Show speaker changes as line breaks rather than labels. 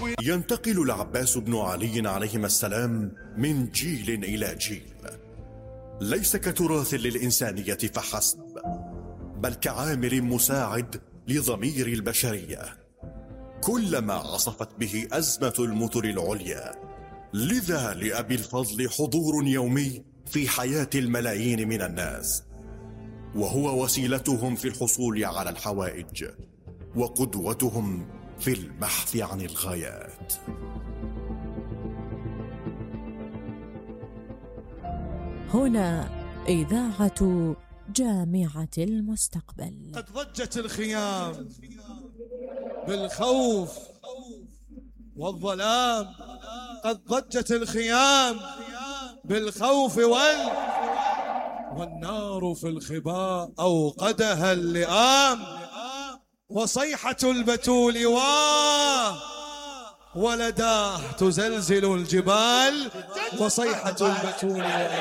ينتقل العباس بن علي عليهما السلام من جيل إلى جيل، ليس كتراث للإنسانية فحسب، بل كعامل مساعد لضمير البشرية كلما عصفت به أزمة المطر العليا. لذا لأبي الفضل حضور يومي في حياة الملايين من الناس، وهو وسيلتهم في الحصول على الحوائج وقدوتهم في البحث عن الغايات.
هنا إذاعة جامعة المستقبل.
قد ضجت الخيام بالخوف والظلام، قد ضجت الخيام بالخوف والنار في الخباء أوقدها اللئام، وصيحة البتول ولداه تزلزل الجبال، وصيحة البتول